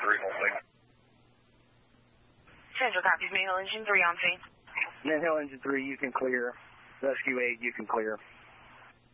3, hold tight. Central copies, Mint Hill Engine 3 on scene. Mint Hill Engine 3, you can clear. Rescue 8, you can clear.